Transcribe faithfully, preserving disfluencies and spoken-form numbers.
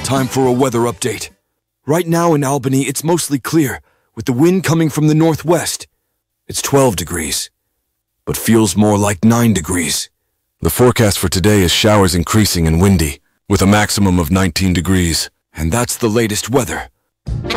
Time for a weather update. Right now in Albany, it's mostly clear, with the wind coming from the northwest. It's twelve degrees, but feels more like nine degrees. The forecast for today is showers increasing and windy, with a maximum of nineteen degrees. And that's the latest weather.